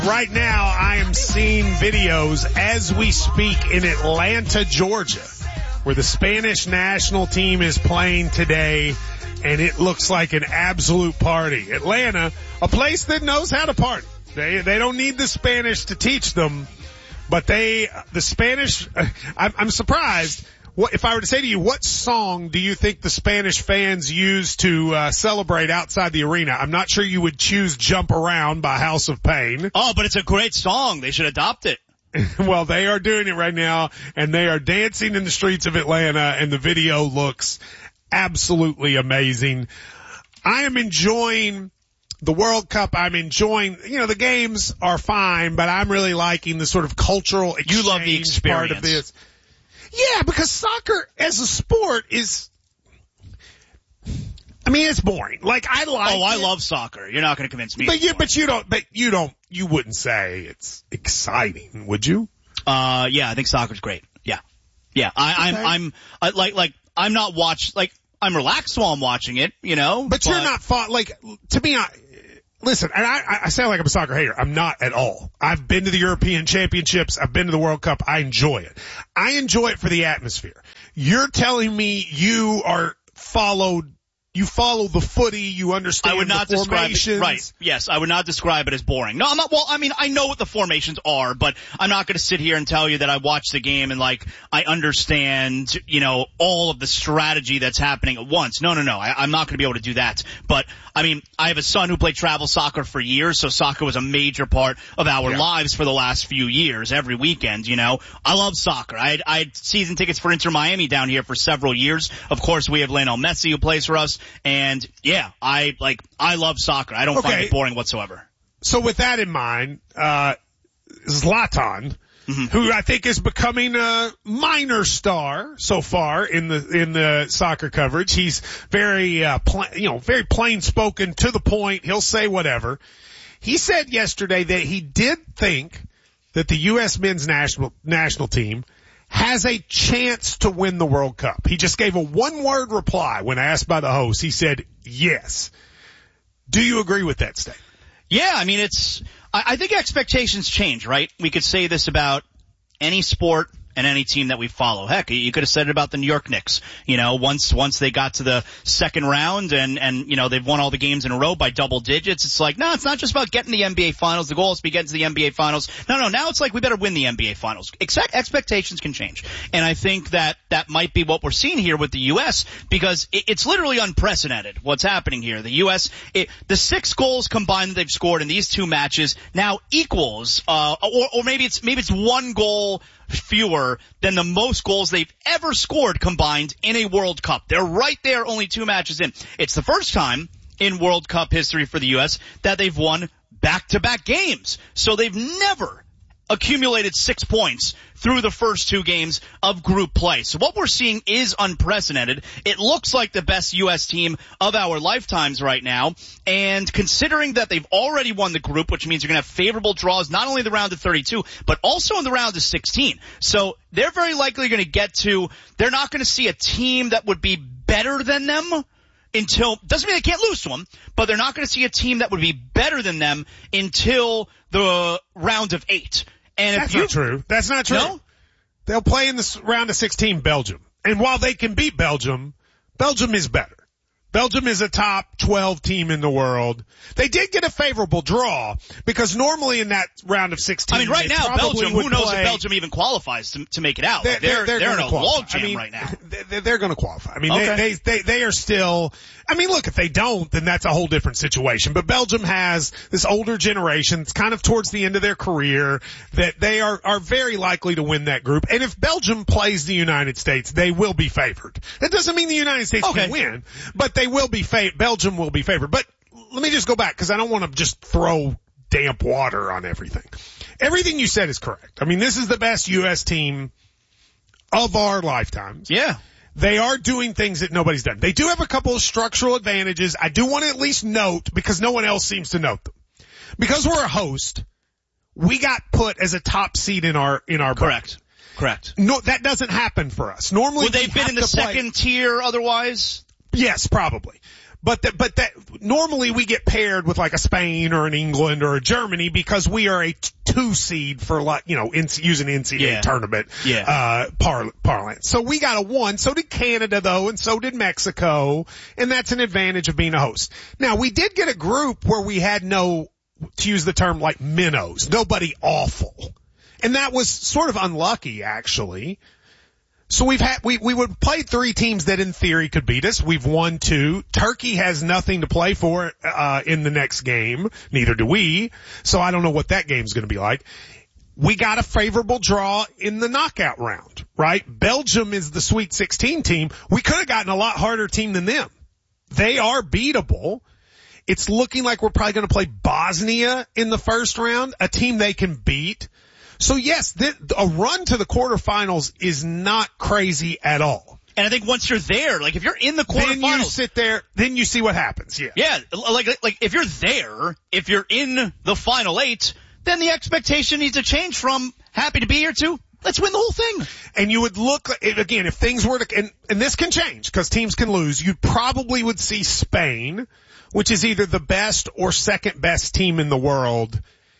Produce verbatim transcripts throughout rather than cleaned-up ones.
Right now, I am seeing videos as we speak in Atlanta, Georgia, where the Spanish national team is playing today, and it looks like an absolute party. Atlanta, a place that knows how to party. They they don't need the Spanish to teach them, but they the Spanish. I'm, I'm surprised. What, if I were to say to you, what song do you think the Spanish fans use to uh, celebrate outside the arena? I'm not sure you would choose Jump Around by House of Pain. Oh, but it's a great song. They should adopt it. Well, they are doing it right now, and they are dancing in the streets of Atlanta, and the video looks absolutely amazing. I am enjoying the World Cup. I'm enjoying, you know, the games are fine, but I'm really liking the sort of cultural exchange you love the experience. part of this. Yeah, because soccer as a sport is, I mean, it's boring. Like, I like Oh, I it, love soccer. You're not going to convince me. But you, but you don't, but you don't, you wouldn't say it's exciting, would you? Uh, yeah, I think soccer's great. Yeah. Yeah. I, Okay. I'm, I'm, I, like, like, I'm not watch, like, I'm relaxed while I'm watching it, you know? But, but you're not fought, like, to me, I, listen, and I, I sound like I'm a soccer hater. I'm not at all. I've been to the European Championships. I've been to the World Cup. I enjoy it. I enjoy it for the atmosphere. You're telling me you are followed, you follow the footy, you understand I would not the describe formations. it, right. Yes, I would not describe it as boring. No, I'm not, well, I mean, I know what the formations are, but I'm not going to sit here and tell you that I watched the game and, like, I understand, you know, all of the strategy that's happening at once. No, no, no. I, I'm not going to be able to do that. But, I mean, I have a son who played travel soccer for years, so soccer was a major part of our yeah. lives for the last few years, every weekend, you know. I love soccer. I had, I had season tickets for Inter Miami down here for several years. Of course, we have Lionel Messi who plays for us. And yeah, I like, I love soccer. I don't okay. find it boring whatsoever. So with that in mind, uh, Zlatan, mm-hmm. who I think is becoming a minor star so far in the, in the soccer coverage. He's very, uh, pl- you know, very plain spoken, to the point. He'll say whatever. He said yesterday that he did think that the U S men's national, national team has a chance to win the World Cup. He just gave a one-word reply when asked by the host. He said, yes. Do you agree with that statement? Yeah, I mean, it's, I, I think expectations change, right? We could say this about any sport and any team that we follow. Heck, you could have said it about the New York Knicks. You know, once, once they got to the second round and, and, you know, they've won all the games in a row by double digits. It's like, no, it's not just about getting the N B A finals. The goal is to be getting to the N B A finals. No, no, now it's like we better win the N B A finals. Except expectations can change. And I think that that might be what we're seeing here with the U S because it, it's literally unprecedented what's happening here. The U S, it, the six goals combined that they've scored in these two matches now equals, uh, or, or maybe it's, maybe it's one goal fewer than the most goals they've ever scored combined in a World Cup. They're right there, only two matches in. It's the first time in World Cup history for the U S that they've won back-to-back games. So they've never accumulated six points through the first two games of group play. So what we're seeing is unprecedented. It looks like the best U S team of our lifetimes right now. And considering that they've already won the group, which means you're going to have favorable draws not only in the round of thirty-two, but also in the round of sixteen. So they're very likely going to get to, they're not going to see a team that would be better than them until, doesn't mean they can't lose to them, but they're not going to see a team that would be better than them until the round of eight. And That's if you, not true. That's not true. No? They'll play in the round of sixteen Belgium. And while they can beat Belgium, Belgium is better. Belgium is a top twelve team in the world. They did get a favorable draw because normally in that round of sixteen, I mean, right they now, Belgium, who knows play, if Belgium even qualifies to, to make it out? They're, Like they're, they're, they're, they're in a qualify. logjam I mean, right now. They're, they're going to qualify. I mean, Okay. they, they, they, they are still, I mean, look, if they don't, then that's a whole different situation. But Belgium has this older generation. It's kind of towards the end of their career that they are, are very likely to win that group. And if Belgium plays the United States, they will be favored. That doesn't mean the United States Okay. can win, but they will be favored. Belgium will be favored. But let me just go back because I don't want to just throw damp water on everything. Everything you said is correct. I mean, this is the best U S team of our lifetimes. Yeah. They are doing things that nobody's done. They do have a couple of structural advantages. I do want to at least note, because no one else seems to note them. Because we're a host, we got put as a top seed in our, in our Correct. bracket. Correct. No, that doesn't happen for us. Normally, Would they we have been have in the to play- second tier otherwise? Yes, probably. But that, but that, normally we get paired with like a Spain or an England or a Germany because we are a two seed for like, you know, in, using N C double A yeah. tournament, yeah. uh, par, parlance. So we got a one. So did Canada though, and so did Mexico. And that's an advantage of being a host. Now we did get a group where we had no, to use the term like minnows, nobody awful. And that was sort of unlucky actually. So we've had, we, we would play three teams that in theory could beat us. We've won two. Turkey has nothing to play for, uh, in the next game. Neither do we. So I don't know what that game's gonna be like. We got a favorable draw in the knockout round, right? Belgium is the Sweet sixteen team. We could have gotten a lot harder team than them. They are beatable. It's looking like we're probably gonna play Bosnia in the first round, a team they can beat. So yes, th- a run to the quarterfinals is not crazy at all. And I think once you're there, like if you're in the quarterfinals, then you sit there, then you see what happens. Yeah, yeah, like like if you're there, if you're in the final eight, then the expectation needs to change from happy to be here to let's win the whole thing. And you would look again if things were to, and, and this can change because teams can lose. You probably would see Spain, which is either the best or second best team in the world,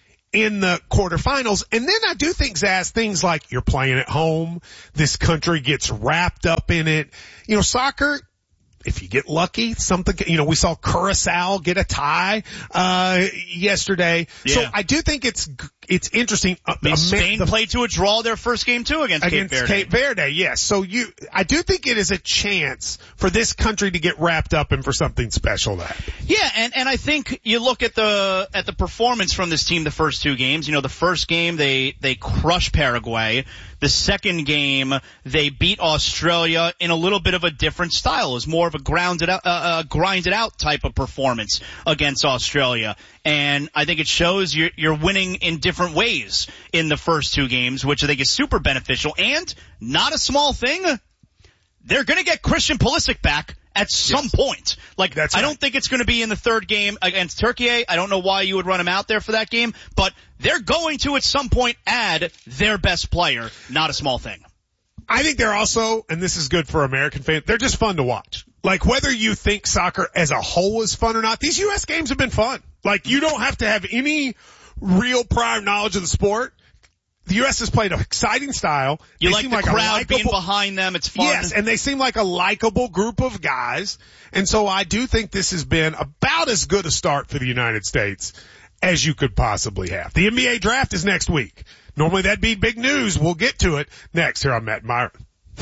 in the quarterfinals. And then I do think, Zaz, things like you're playing at home, this country gets wrapped up in it. You know, soccer, if you get lucky, something, you know, we saw Curacao get a tie, uh, yesterday. Yeah. So I do think it's, it's interesting. I mean, Spain the, played to a draw their first game too against, against Cape Verde. Cape Verde, yes. So you, I do think it is a chance for this country to get wrapped up and for something special to happen. Yeah, and, and I think you look at the, at the performance from this team the first two games. You know, the first game they, they crushed Paraguay. The second game, they beat Australia in a little bit of a different style. It was more of a grounded out, uh, uh, grinded out type of performance against Australia. And I think it shows you're, you're winning in different ways in the first two games, which I think is super beneficial. And not a small thing, they're going to get Christian Pulisic back at some yes. point. Like, That's I right. don't think it's going to be in the third game against Turkey. I don't know why you would run him out there for that game, but they're going to at some point add their best player. Not a small thing. I think they're also, and this is good for American fans, they're just fun to watch. Like, whether you think soccer as a whole is fun or not, these U S games have been fun. Like, you don't have to have any real prior knowledge of the sport. The U S has played an exciting style. You they like seem the like crowd a being behind them. It's fun. Yes, and they seem like a likable group of guys. And so I do think this has been about as good a start for the United States as you could possibly have. The N B A draft is next week. Normally that'd be big news. We'll get to it next here on Matt Myron.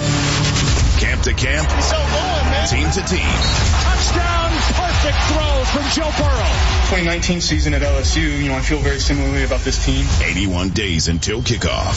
Camp to camp, so long, man. Team to team. Touchdown, perfect throw from Joe Burrow. twenty nineteen season at L S U, you know, I feel very similarly about this team. eighty-one days until kickoff.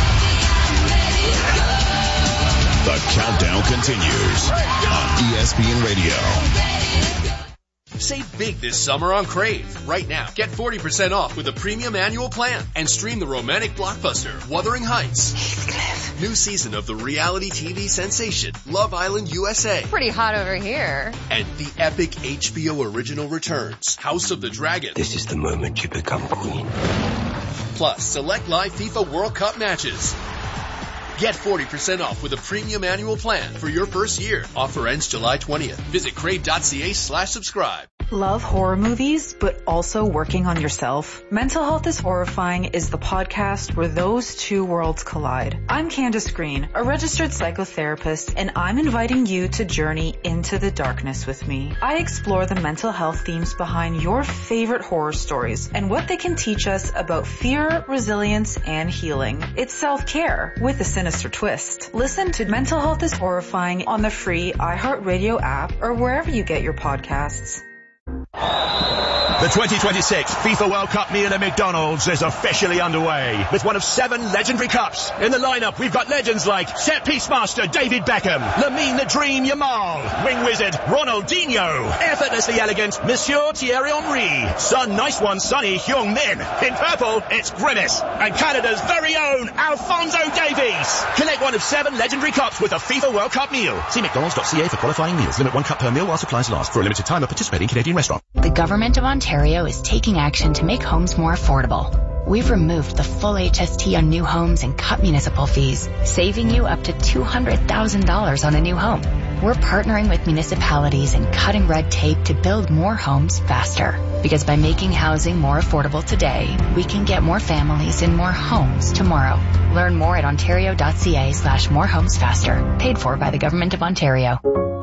The countdown continues on E S P N Radio. Save big this summer on Crave. Right now, get forty percent off with a premium annual plan and stream the romantic blockbuster Wuthering Heights. Heathcliff. New season of the reality T V sensation Love Island U S A. Pretty hot over here. And the epic H B O original returns House of the Dragon. This is the moment you become queen. Plus, select live FIFA World Cup matches. Get forty percent off with a premium annual plan for your first year. Offer ends July twentieth. Visit crave.ca slash subscribe. Love horror movies, but also working on yourself? Mental Health is Horrifying is the podcast where those two worlds collide. I'm Candace Green, a registered psychotherapist, and I'm inviting you to journey into the darkness with me. I explore the mental health themes behind your favorite horror stories and what they can teach us about fear, resilience, and healing. It's self-care with a sinister twist. Listen to Mental Health is Horrifying on the free iHeartRadio app or wherever you get your podcasts. The twenty twenty-six FIFA World Cup meal at McDonald's is officially underway with one of seven legendary cups. In the lineup, we've got legends like set-piece master David Beckham, Lamine the Dream Yamal, wing wizard Ronaldinho, effortlessly elegant Monsieur Thierry Henry, Sun Nice One Sonny Heung-min. In purple, it's Grimace, and Canada's very own Alphonso Davies. Collect one of seven legendary cups with a FIFA World Cup meal. See mcdonalds dot c a for qualifying meals. Limit one cup per meal while supplies last. For a limited time at participating Canadian restaurant. The government of Ontario is taking action to make homes more affordable. we've removed the full H S T on new homes and cut municipal fees, saving you up to two hundred thousand dollars on a new home. We're partnering with municipalities and cutting red tape to build more homes faster. Because by making housing more affordable today, we can get more families in more homes tomorrow. Learn more at ontario.ca slash more homes faster. Paid for by the Government of Ontario.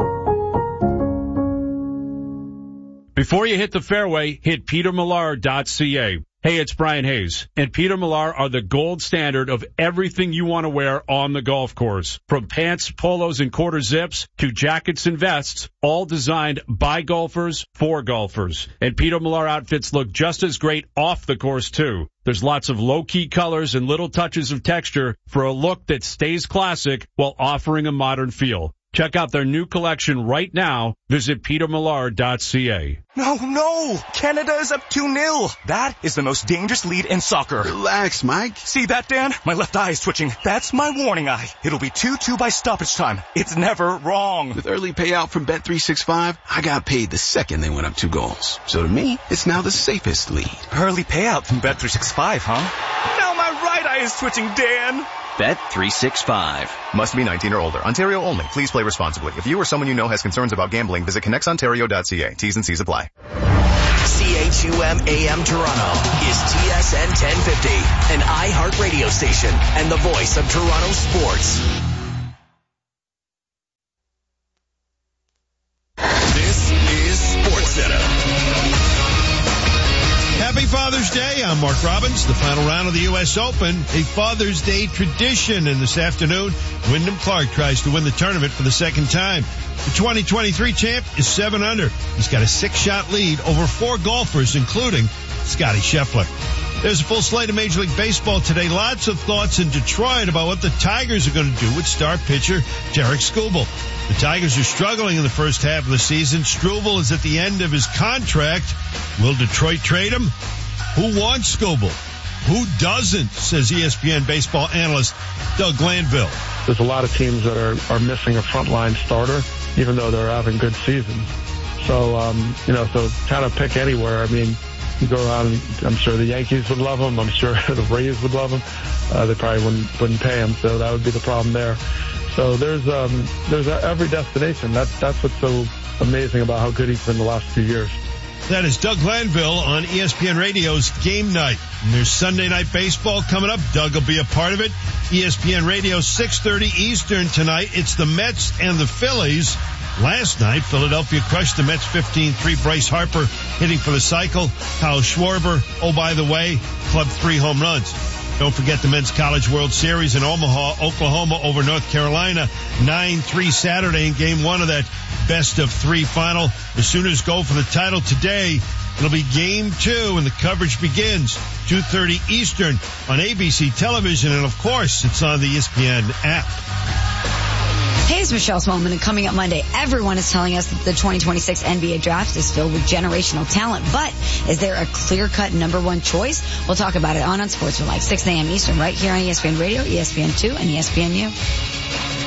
Before you hit the fairway, hit peter millar dot c a. Hey, it's Brian Hayes, and Peter Millar are the gold standard of everything you want to wear on the golf course. From pants, polos, and quarter zips to jackets and vests, all designed by golfers for golfers. And Peter Millar outfits look just as great off the course, too. There's lots of low-key colors and little touches of texture for a look that stays classic while offering a modern feel. Check out their new collection right now. Visit peter millar dot c a. No, no! Canada is up two nil. That is the most dangerous lead in soccer. Relax, Mike. See that, Dan? My left eye is twitching. That's my warning eye. It'll be two two by stoppage time. It's never wrong. With early payout from Bet three sixty-five, I got paid the second they went up two goals. So to me, it's now the safest lead. Early payout from Bet three sixty-five, huh? Now my right eye is twitching, Dan. Bet three sixty-five. Must be nineteen or older. Ontario only. Please play responsibly. If you or someone you know has concerns about gambling, visit connects ontario dot c a. T's and C's apply. C H U M A M Toronto is T S N ten fifty, an iHeart radio station and the voice of Toronto sports. This is SportsCenter. Happy Father's Day. I'm Mark Robbins. The final round of the U S Open, a Father's Day tradition. And this afternoon, Wyndham Clark tries to win the tournament for the second time. The twenty twenty-three champ is seven under. He's got a six-shot lead over four golfers, including Scottie Scheffler. There's a full slate of Major League Baseball today. Lots of thoughts in Detroit about what the Tigers are going to do with star pitcher Derek Skubal. The Tigers are struggling in the first half of the season. Struble is at the end of his contract. Will Detroit trade him? Who wants Skubal? Who doesn't, says E S P N baseball analyst Doug Glanville. There's a lot of teams that are, are missing a frontline starter, even though they're having good seasons. So, um, you know, so kind of pick anywhere. I mean, you go around, I'm sure the Yankees would love him. I'm sure the Rays would love him. Uh, they probably wouldn't, wouldn't pay him, so that would be the problem there. So there's, um, there's a, every destination. That's, that's what's so amazing about how good he's been the last few years. That is Doug Glanville on E S P N Radio's Game Night. And there's Sunday Night Baseball coming up. Doug will be a part of it. E S P N Radio, six thirty Eastern tonight. It's the Mets and the Phillies. Last night, Philadelphia crushed the Mets fifteen three. Bryce Harper hitting for the cycle. Kyle Schwarber, oh, by the way, clubbed three home runs. Don't forget the Men's College World Series in Omaha, Oklahoma over North Carolina. nine three Saturday in game one of that best of three final. The Sooners go for the title today. It'll be game two and the coverage begins two thirty Eastern on A B C television. And of course, it's on the E S P N app. Hey, it's Michelle Smallman, and coming up Monday, everyone is telling us that the twenty twenty-six N B A draft is filled with generational talent. But is there a clear-cut number one choice? We'll talk about it on On Sports for Life, six a.m. Eastern, right here on E S P N Radio, E S P N two, and E S P N U.